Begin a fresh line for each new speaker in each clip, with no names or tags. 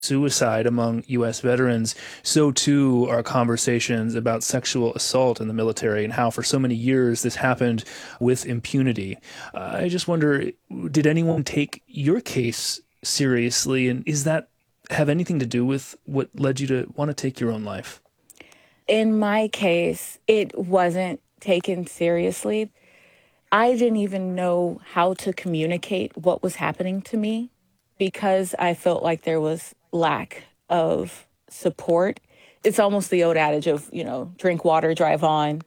suicide among U.S. veterans, so too are conversations about sexual assault in the military and how for so many years this happened with impunity. I just wonder, did anyone take your case seriously? And is that have anything to do with what led you to want to take your own life?
In my case, it wasn't taken seriously. I didn't even know how to communicate what was happening to me because I felt like there was lack of support. It's almost the old adage of, drink water, drive on.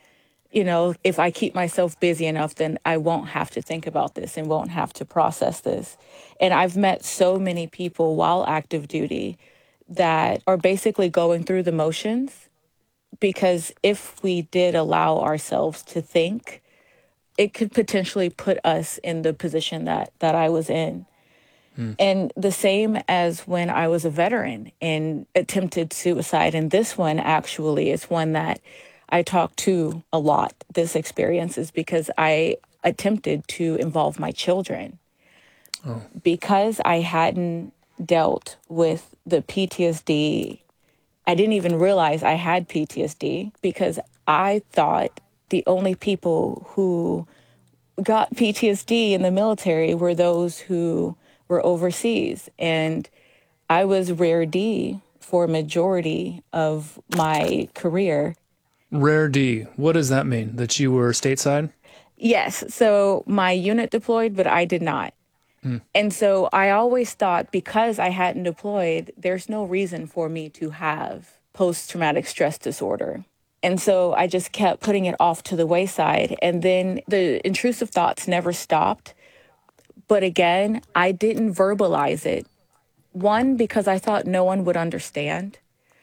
If I keep myself busy enough, then I won't have to think about this and won't have to process this. And I've met so many people while active duty that are basically going through the motions because if we did allow ourselves to think, it could potentially put us in the position that I was in.
Hmm.
And the same as when I was a veteran and attempted suicide. And this one actually is one that I talk to a lot, this experience is because I attempted to involve my children.
Oh.
Because I hadn't dealt with the PTSD, I didn't even realize I had PTSD because I thought the only people who got PTSD in the military were those who were overseas. And I was rare D for a majority of my career.
Rare D, what does that mean? That you were stateside?
Yes, so my unit deployed, but I did not.
Hmm.
And so I always thought because I hadn't deployed, there's no reason for me to have post traumatic stress disorder. And so I just kept putting it off to the wayside. And then the intrusive thoughts never stopped. But again, I didn't verbalize it. One, because I thought no one would understand.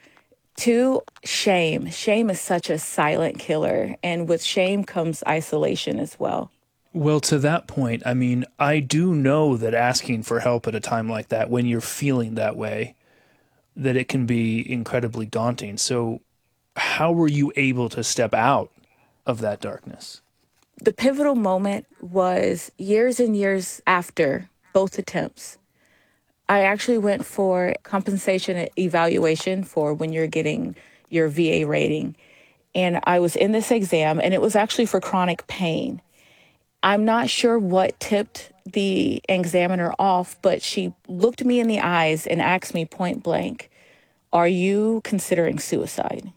Two, shame. Shame is such a silent killer. And with shame comes isolation as well.
Well, to that point, I mean, I do know that asking for help at a time like that, when you're feeling that way, that it can be incredibly daunting. So, how were you able to step out of that darkness?
The pivotal moment was years and years after both attempts. I actually went for compensation evaluation for when you're getting your VA rating. And I was in this exam, and it was actually for chronic pain. I'm not sure what tipped the examiner off, but she looked me in the eyes and asked me point blank, "Are you considering suicide?"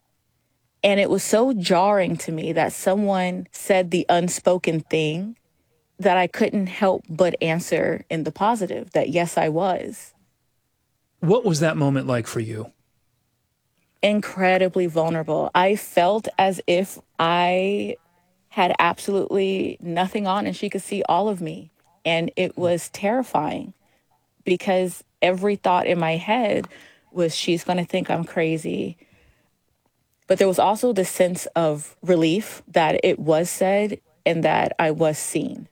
And it was so jarring to me that someone said the unspoken thing that I couldn't help but answer in the positive that yes, I was.
What was that moment like for you?
Incredibly vulnerable. I felt as if I had absolutely nothing on and she could see all of me. And it was terrifying because every thought in my head was, she's going to think I'm crazy. But there was also the sense of relief that it was said and that I was seen.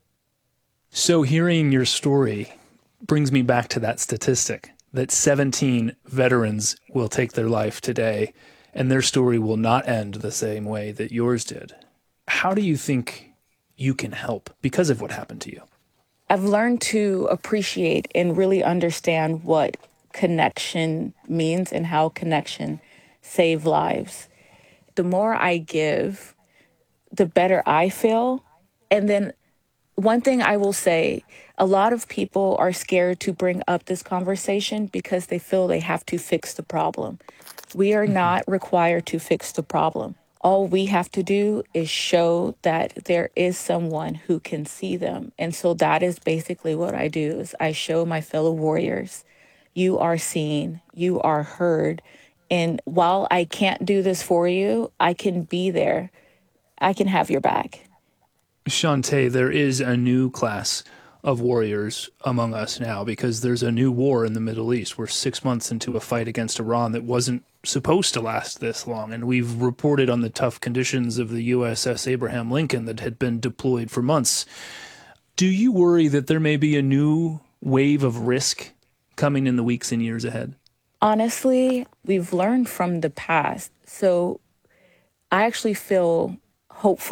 So, hearing your story brings me back to that statistic that 17 veterans will take their life today, and their story will not end the same way that yours did. How do you think you can help because of what happened to you?
I've learned to appreciate and really understand what connection means and how connection save lives. The more I give, the better I feel. And then one thing I will say, a lot of people are scared to bring up this conversation because they feel they have to fix the problem. We are
Mhm.
not required to fix the problem. All we have to do is show that there is someone who can see them. And so that is basically what I do is I show my fellow warriors, you are seen, you are heard. And while I can't do this for you, I can be there. I can have your back.
Shantae, there is a new class of warriors among us now because there's a new war in the Middle East. We're 6 months into a fight against Iran that wasn't supposed to last this long. And we've reported on the tough conditions of the USS Abraham Lincoln that had been deployed for months. Do you worry that there may be a new wave of risk coming in the weeks and years ahead?
Honestly, we've learned from the past. So I actually feel hopeful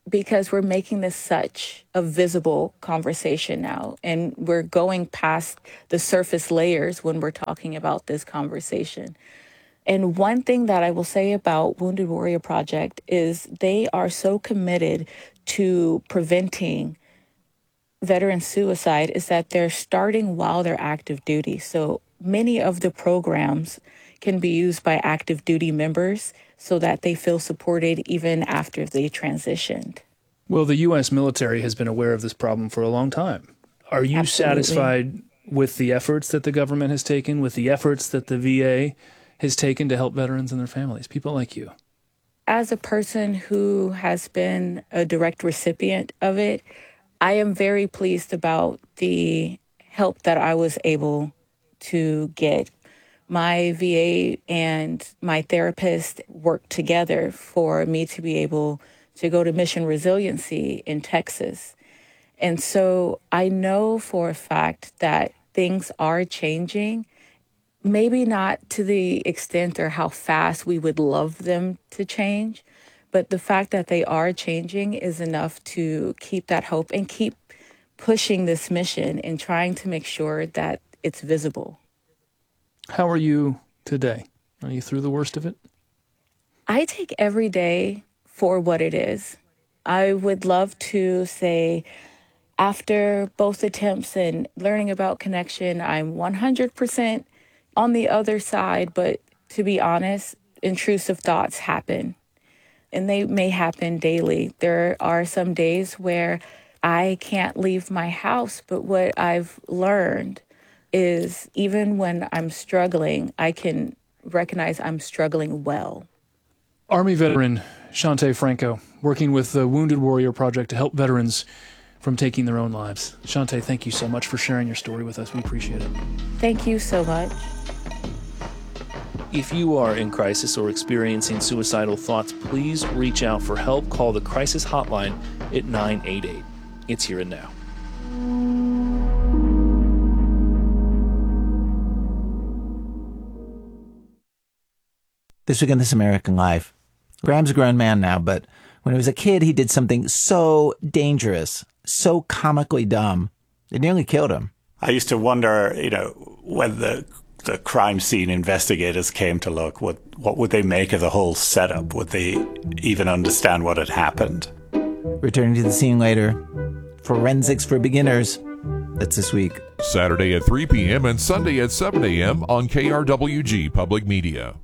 because we're making this such a visible conversation now, and we're going past the surface layers when we're talking about this conversation. And one thing that I will say about Wounded Warrior Project is they are so committed to preventing veteran suicide is that they're starting while they're active duty. So many of the programs can be used by active duty members so that they feel supported even after they transitioned.
Well, the U.S. military has been aware of this problem for a long time. Are you
Absolutely.
satisfied with the efforts that the government has taken, with the efforts that the VA has taken to help veterans and their families, people like you?
As a person who has been a direct recipient of it, I am very pleased about the help that I was able to get. My VA and my therapist worked together for me to be able to go to Mission Resiliency in Texas. And so I know for a fact that things are changing, maybe not to the extent or how fast we would love them to change, but the fact that they are changing is enough to keep that hope and keep pushing this mission and trying to make sure that it's visible.
How are you today? Are you through the worst of it?
I take every day for what it is. I would love to say after both attempts and learning about connection, I'm 100% on the other side, but to be honest, intrusive thoughts happen. And they may happen daily. There are some days where I can't leave my house, but what I've learned is even when I'm struggling, I can recognize I'm struggling well.
Army veteran Shante Franco, working with the Wounded Warrior Project to help veterans from taking their own lives. Shante, thank you so much for sharing your story with us. We appreciate it.
Thank you so much.
If you are in crisis or experiencing suicidal thoughts, please reach out for help. Call the crisis hotline at 988. It's Here and Now.
This week on This American Life, Graham's a grown man now, but when he was a kid, he did something so dangerous, so comically dumb, it nearly killed him.
I used to wonder, when the crime scene investigators came to look, what would they make of the whole setup? Would they even understand what had happened?
Returning to the scene later, Forensics for Beginners. That's this week.
Saturday at 3 p.m. and Sunday at 7 a.m. on KRWG Public Media.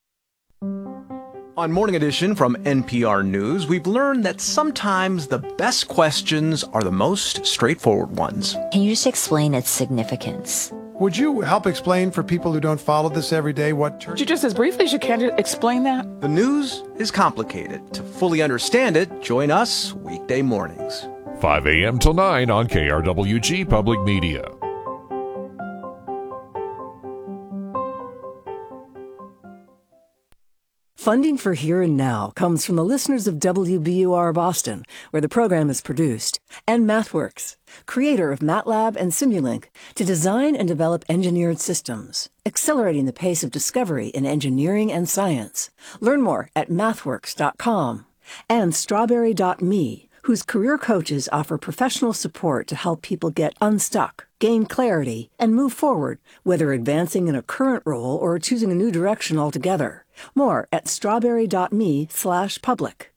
On Morning Edition from NPR News, we've learned that sometimes the best questions are the most straightforward ones.
Can you just explain its significance?
Would you help explain for people who don't follow this every day what church...
Just as briefly as you can, explain that.
The news is complicated. To fully understand it, join us weekday mornings.
5 a.m. till 9 on KRWG Public Media.
Funding for Here and Now comes from the listeners of WBUR Boston, where the program is produced, and MathWorks, creator of MATLAB and Simulink, to design and develop engineered systems, accelerating the pace of discovery in engineering and science. Learn more at mathworks.com. And Strawberry.me, whose career coaches offer professional support to help people get unstuck, gain clarity, and move forward, whether advancing in a current role or choosing a new direction altogether. More at strawberry.me/public.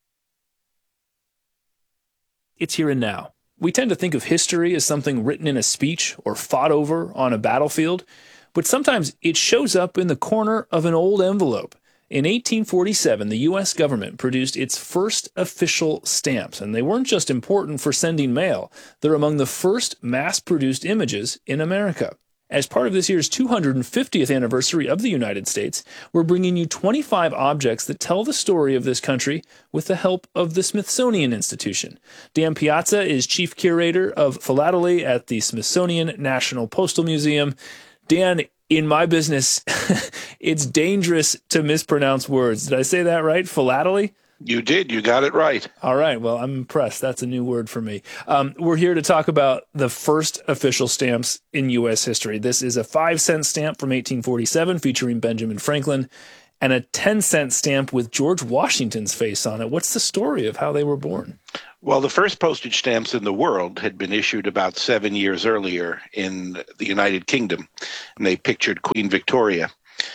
It's Here and Now. We tend to think of history as something written in a speech or fought over on a battlefield, but sometimes it shows up in the corner of an old envelope. In 1847, the U.S. government produced its first official stamps, and they weren't just important for sending mail. They're among the first mass-produced images in America. As part of this year's 250th anniversary of the United States, we're bringing you 25 objects that tell the story of this country with the help of the Smithsonian Institution. Dan Piazza is chief curator of philately at the Smithsonian National Postal Museum. Dan, in my business, it's dangerous to mispronounce words. Did I say that right? Philately?
You did. You got it right.
All right. Well, I'm impressed. That's a new word for me. We're here to talk about the first official stamps in U.S. history. This is a 5-cent stamp from 1847 featuring Benjamin Franklin. and a 10-cent stamp with George Washington's face on it. What's the story of how they were born?
Well, the first postage stamps in the world had been issued about 7 years earlier in the United Kingdom, and they pictured Queen Victoria.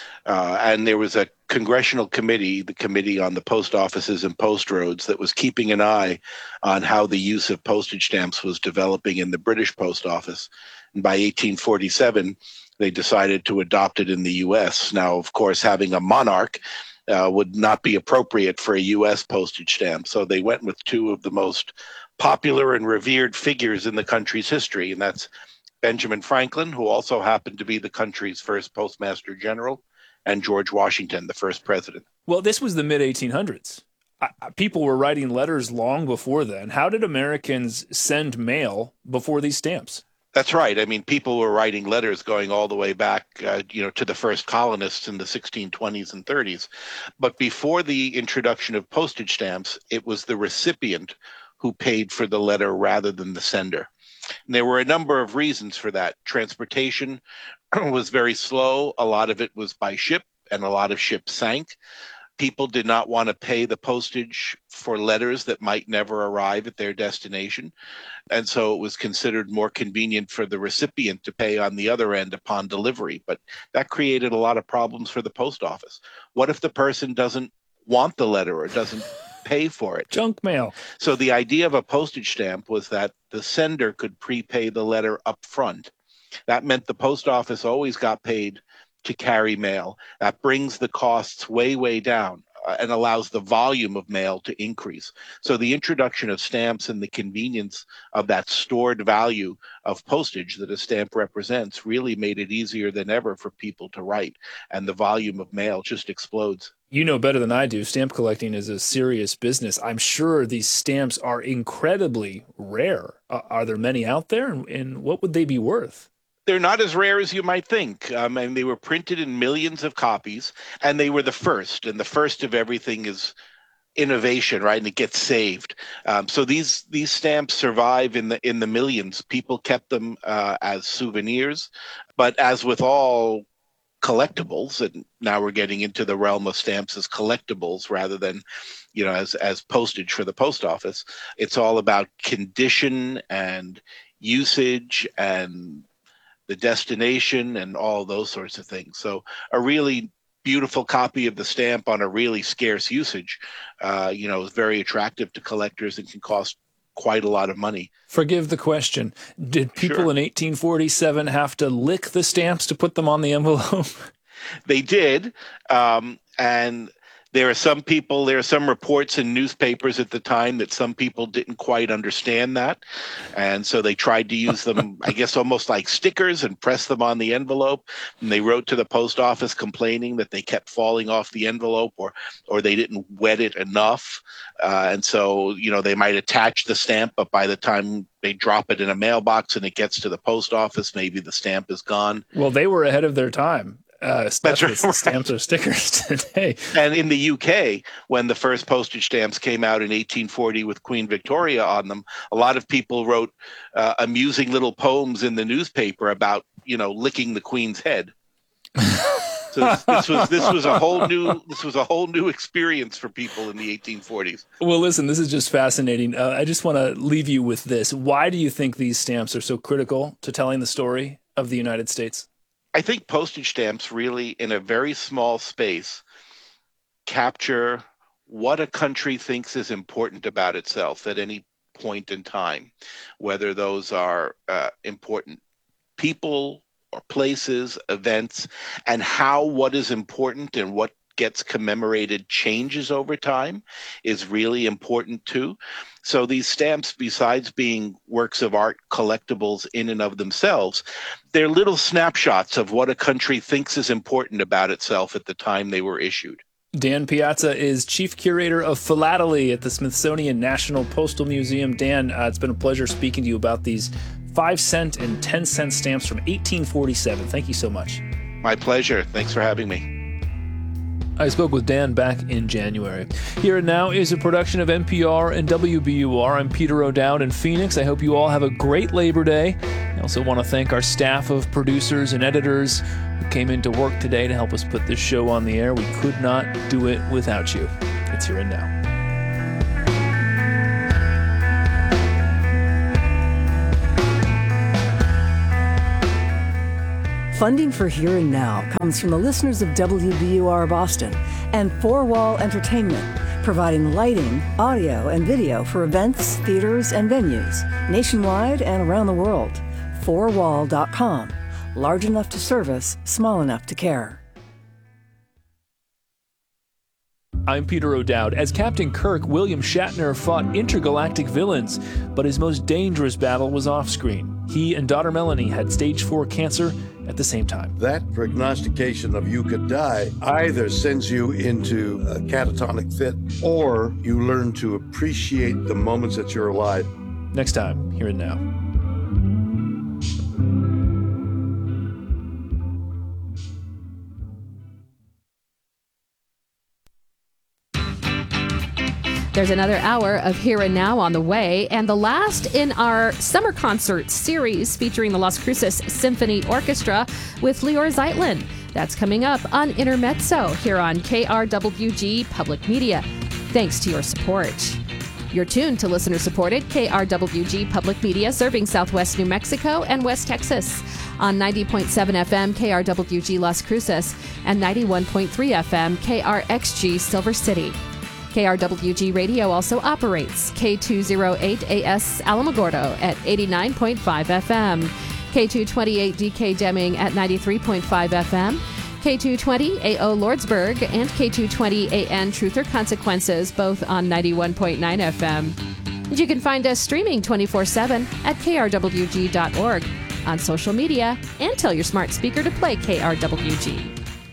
And there was a congressional committee, the Committee on the Post Offices and Post Roads, that was keeping an eye on how the use of postage stamps was developing in the British Post Office. And by 1847, they decided to adopt it in the U.S. Now, of course, having a monarch would not be appropriate for a U.S. postage stamp. So they went with two of the most popular and revered figures in the country's history, and that's Benjamin Franklin, who also happened to be the country's first Postmaster General, and George Washington, the first president.
Well, this was the mid-1800s. People were writing letters long before then. How did Americans send mail before these stamps?
That's right. I mean, people were writing letters going all the way back, to the first colonists in the 1620s and 30s. But before the introduction of postage stamps, it was the recipient who paid for the letter rather than the sender. And there were a number of reasons for that. Transportation was very slow. A lot of it was by ship, and a lot of ships sank. People did not want to pay the postage for letters that might never arrive at their destination. And so it was considered more convenient for the recipient to pay on the other end upon delivery. But that created a lot of problems for the post office. What if the person doesn't want the letter or doesn't pay for it?
Junk mail.
So the idea of a postage stamp was that the sender could prepay the letter up front. That meant the post office always got paid to carry mail. That brings the costs way, way down and allows the volume of mail to increase. So the introduction of stamps and the convenience of that stored value of postage that a stamp represents really made it easier than ever for people to write, and the volume of mail just explodes.
You know better than I do, stamp collecting is a serious business. I'm sure these stamps are incredibly rare. Are there many out there, and what would they be worth?
They're not as rare as you might think. And they were printed in millions of copies, and they were the first. And the first of everything is innovation, right? And it gets saved. So these stamps survive in the millions. People kept them as souvenirs, but as with all collectibles, and now we're getting into the realm of stamps as collectibles rather than, as postage for the post office. It's all about condition and usage and the destination and all those sorts of things. So a really beautiful copy of the stamp on a really scarce usage, is very attractive to collectors and can cost quite a lot of money.
Forgive the question. Did people in 1847 have to lick the stamps to put them on the envelope?
They did. And there are some reports in newspapers at the time that some people didn't quite understand that. And so they tried to use them, I guess, almost like stickers and press them on the envelope. And they wrote to the post office complaining that they kept falling off the envelope or they didn't wet it enough. And so, they might attach the stamp, but by the time they drop it in a mailbox and it gets to the post office, maybe the stamp is gone.
Well, they were ahead of their time. Especially
That's right.
Stamps or stickers today.
And in the UK, when the first postage stamps came out in 1840 with Queen Victoria on them, a lot of people wrote amusing little poems in the newspaper about, licking the Queen's head. So this was a whole new experience for people in the 1840s.
Well, listen, this is just fascinating. I just want to leave you with this. Why do you think these stamps are so critical to telling the story of the United States?
I think postage stamps really, in a very small space, capture what a country thinks is important about itself at any point in time, whether those are important people or places, events, and how what is important and what gets commemorated changes over time is really important too. So these stamps, besides being works of art, collectibles in and of themselves, they're little snapshots of what a country thinks is important about itself at the time they were issued.
Dan Piazza is Chief Curator of Philately at the Smithsonian National Postal Museum. Dan, it's been a pleasure speaking to you about these 5-cent and 10-cent stamps from 1847. Thank you so much.
My pleasure. Thanks for having me.
I spoke with Dan back in January. Here and Now is a production of NPR and WBUR. I'm Peter O'Dowd in Phoenix. I hope you all have a great Labor Day. I also want to thank our staff of producers and editors, who came into work today to help us put this show on the air. We could not do it without you. It's Here and Now.
Funding for Here and Now comes from the listeners of WBUR Boston and Four Wall Entertainment, providing lighting, audio, and video for events, theaters, and venues nationwide and around the world. Fourwall.com. Large enough to service, small enough to care.
I'm Peter O'Dowd. As Captain Kirk, William Shatner fought intergalactic villains, but his most dangerous battle was off-screen. He and daughter Melanie had stage 4 cancer at the same time.
That prognostication of you could die either sends you into a catatonic fit or you learn to appreciate the moments that you're alive.
Next time, Here and Now.
There's another hour of Here and Now on the way, and the last in our summer concert series featuring the Las Cruces Symphony Orchestra with Lior Zeitlin. That's coming up on Intermezzo here on KRWG Public Media. Thanks to your support. You're tuned to listener-supported KRWG Public Media, serving Southwest New Mexico and West Texas on 90.7 FM KRWG Las Cruces and 91.3 FM KRXG Silver City. KRWG Radio also operates K208AS Alamogordo at 89.5 FM, K228DK Deming at 93.5 FM, K220 AO Lordsburg, and K220AN Truth or Consequences, both on 91.9 FM. And you can find us streaming 24/7 at krwg.org, on social media, and tell your smart speaker to play KRWG.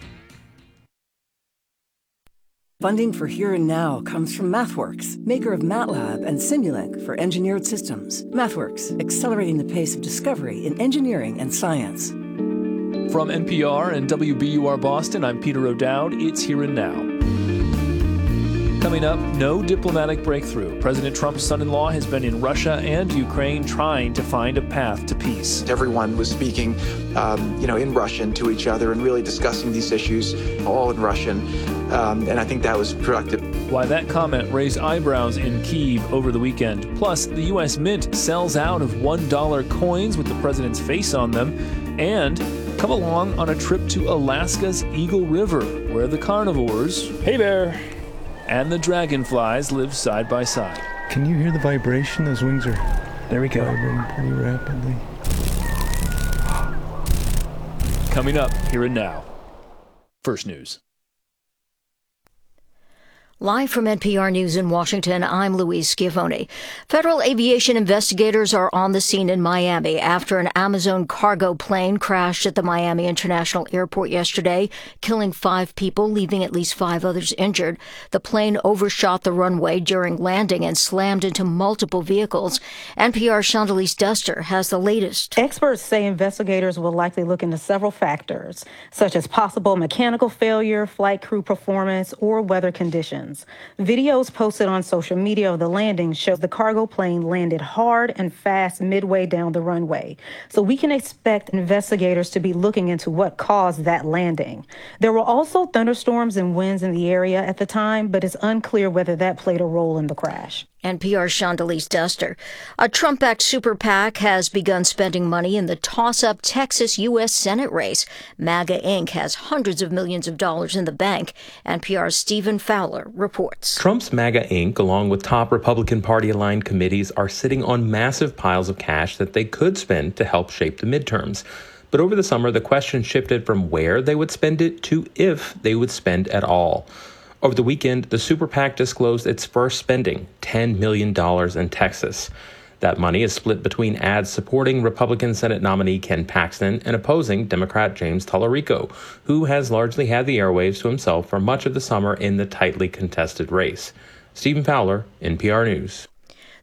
Funding for Here and Now comes from MathWorks, maker of MATLAB and Simulink for engineered systems. MathWorks, accelerating the pace of discovery in engineering and science.
From NPR and WBUR Boston, I'm Peter O'Dowd. It's Here and Now. Coming up, no diplomatic breakthrough. President Trump's son-in-law has been in Russia and Ukraine trying to find a path to peace.
Everyone was speaking, in Russian to each other and really discussing these issues, all in Russian. And I think that was productive.
Why that comment raised eyebrows in Kyiv over the weekend. Plus, the U.S. Mint sells out of $1 coins with the president's face on them. And come along on a trip to Alaska's Eagle River, where the carnivores, hey there, and the dragonflies live side by side.
Can you hear the vibration? Those wings are
there we go.
Vibrating pretty rapidly.
Coming up, Here and Now. First News.
Live from NPR News in Washington, I'm Louise Schiavone. Federal aviation investigators are on the scene in Miami after an Amazon cargo plane crashed at the Miami International Airport yesterday, killing 5 people, leaving at least 5 others injured. The plane overshot the runway during landing and slammed into multiple vehicles. NPR's Chandalise Duster has the latest.
Experts say investigators will likely look into several factors, such as possible mechanical failure, flight crew performance, or weather conditions. Videos posted on social media of the landing show the cargo plane landed hard and fast midway down the runway. So we can expect investigators to be looking into what caused that landing. There were also thunderstorms and winds in the area at the time, but it's unclear whether that played a role in the crash.
NPR's Chandalise Duster. A Trump-backed super PAC has begun spending money in the toss-up Texas U.S. Senate race. MAGA Inc. has hundreds of millions of dollars in the bank. NPR's Stephen Fowler reports.
Trump's MAGA Inc., along with top Republican Party-aligned committees, are sitting on massive piles of cash that they could spend to help shape the midterms. But over the summer, the question shifted from where they would spend it to if they would spend at all. Over the weekend, the Super PAC disclosed its first spending, $10 million in Texas. That money is split between ads supporting Republican Senate nominee Ken Paxton and opposing Democrat James Tallarico, who has largely had the airwaves to himself for much of the summer in the tightly contested race. Stephen Fowler, NPR News.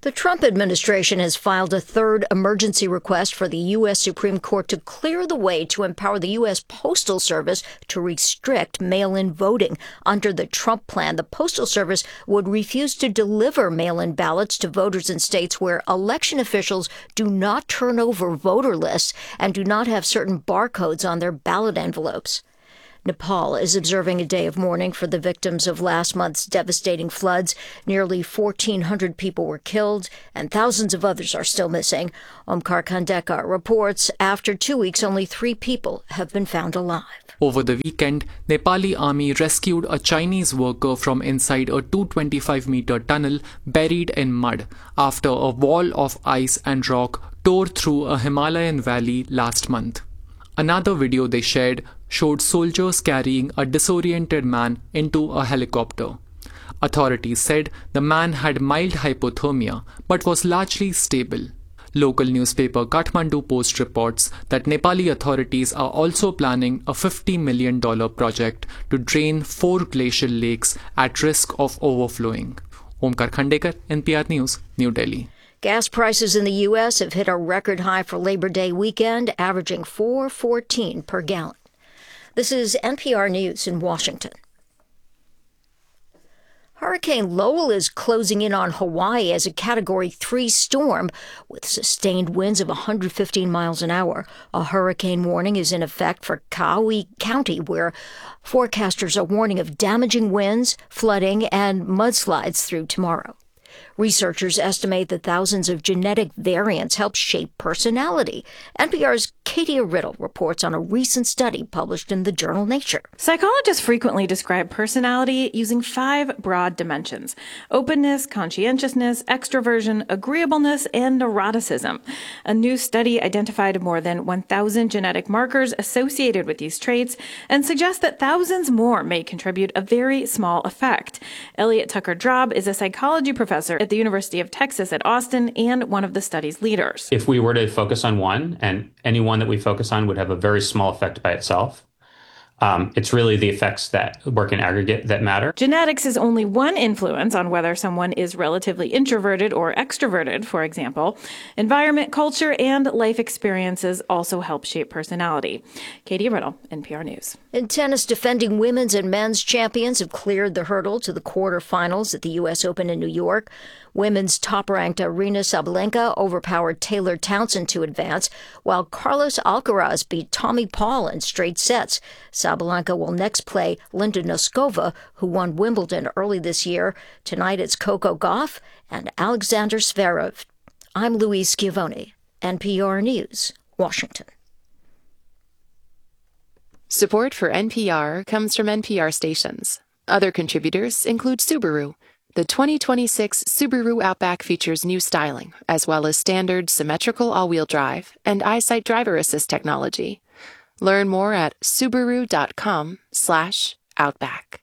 The Trump administration has filed a third emergency request for the U.S. Supreme Court to clear the way to empower the U.S. Postal Service to restrict mail-in voting. Under the Trump plan, the Postal Service would refuse to deliver mail-in ballots to voters in states where election officials do not turn over voter lists and do not have certain barcodes on their ballot envelopes. Nepal is observing a day of mourning for the victims of last month's devastating floods. Nearly 1,400 people were killed, and thousands of others are still missing. Omkar Khandekar reports after 2 weeks, only 3 people have been found alive.
Over the weekend, Nepali army rescued a Chinese worker from inside a 225-meter tunnel buried in mud after a wall of ice and rock tore through a Himalayan valley last month. Another video they shared showed soldiers carrying a disoriented man into a helicopter. Authorities said the man had mild hypothermia but was largely stable. Local newspaper Kathmandu Post reports that Nepali authorities are also planning a $50 million project to drain 4 glacial lakes at risk of overflowing. Omkar Khandekar, NPR News, New Delhi.
Gas prices in the U.S. have hit a record high for Labor Day weekend, averaging $4.14 per gallon. This is NPR News in Washington. Hurricane Lowell is closing in on Hawaii as a Category 3 storm with sustained winds of 115 miles an hour. A hurricane warning is in effect for Kauai County, where forecasters are warning of damaging winds, flooding, and mudslides through tomorrow. Researchers estimate that thousands of genetic variants help shape personality. NPR's Katia Riddle reports on a recent study published in the journal Nature.
Psychologists frequently describe personality using 5 broad dimensions: openness, conscientiousness, extroversion, agreeableness, and neuroticism. A new study identified more than 1,000 genetic markers associated with these traits and suggests that thousands more may contribute a very small effect. Elliot Tucker-Drob is a psychology professor at the University of Texas at Austin and one of the study's leaders.
If we were to focus on one, and any one that we focus on would have a very small effect by itself, it's really the effects that work in aggregate that matter.
Genetics is only one influence on whether someone is relatively introverted or extroverted, for example. Environment, culture, and life experiences also help shape personality. Katie Riddle, NPR News.
In tennis, defending women's and men's champions have cleared the hurdle to the quarterfinals at the U.S. Open in New York. Women's top-ranked Aryna Sabalenka overpowered Taylor Townsend to advance, while Carlos Alcaraz beat Tommy Paul in straight sets. Sabalenka will next play Linda Noskova, who won Wimbledon early this year. Tonight it's Coco Gauff and Alexander Zverev. I'm Louise Schiavone, NPR News, Washington.
Support for NPR comes from NPR stations. Other contributors include Subaru. The 2026 Subaru Outback features new styling, as well as standard symmetrical all-wheel drive and EyeSight driver assist technology. Learn more at Subaru.com/Outback.